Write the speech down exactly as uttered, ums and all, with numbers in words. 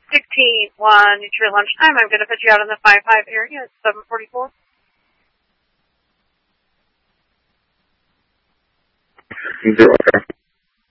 sixteen one, it's your lunchtime. I'm going to put you out in the five five area. It's seven forty-four. Zero, okay.